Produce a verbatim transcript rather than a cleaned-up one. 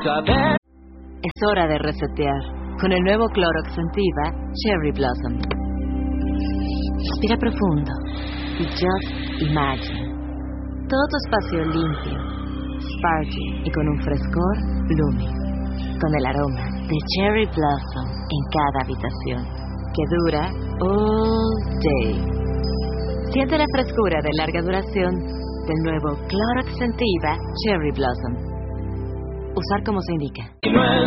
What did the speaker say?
saber. Es hora de resetear con el nuevo Clorox Scentiva Cherry Blossom. Respira profundo y just imagine. Todo tu espacio limpio, sparkly y con un frescor blooming. Con el aroma de Cherry Blossom en cada habitación, que dura all day. Siente la frescura de larga duración del nuevo Clorox Scentiva Cherry Blossom. Usar como se indica.